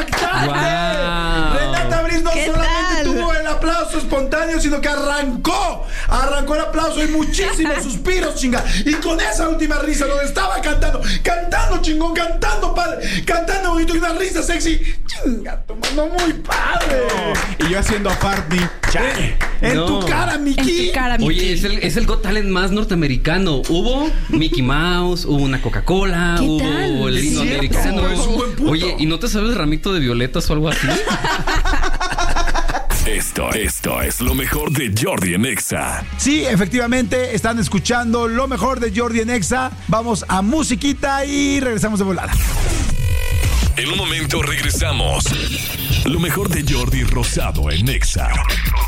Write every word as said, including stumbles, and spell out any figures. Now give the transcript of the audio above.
impactante. Wow. Renata Briz no solamente tal? tuvo el aplauso espontáneo, sino que arrancó, arrancó el aplauso y muchísimos suspiros, chinga. Y con esa última risa, donde estaba cantando, cantando chingón, cantando padre, cantando bonito y una risa sexy. Chinga, tu mano, muy padre. Y yo haciendo a Fartney. Eh, en No. tu cara, Miki. En tu cara, Miki. Oye, es el, es el Got Talent más norteamericano. Hubo Mickey Mouse, hubo una Coca-Cola, ¿Qué hubo tal? el Es himno cierto, americano. es un buen punto. Oye, ¿y no te sabes el ramito de violetas o algo así? Esto, esto es lo mejor de Jordi en Exa. Sí, efectivamente, están escuchando lo mejor de Jordi en Exa. Vamos a musiquita y regresamos de volada. En un momento regresamos. Lo mejor de Jordi Rosado en Exa.